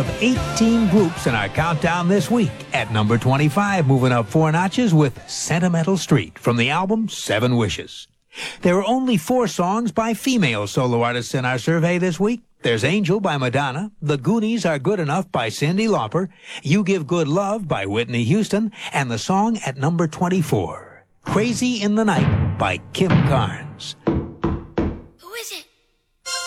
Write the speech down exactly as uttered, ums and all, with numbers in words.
of eighteen groups in our countdown this week. At number twenty-five, moving up four notches with Sentimental Street from the album Seven Wishes. There are only four songs by female solo artists in our survey this week. There's Angel by Madonna, The Goonies Are Good Enough by Cyndi Lauper, You Give Good Love by Whitney Houston, and the song at number twenty-four, Crazy in the Night by Kim Carnes.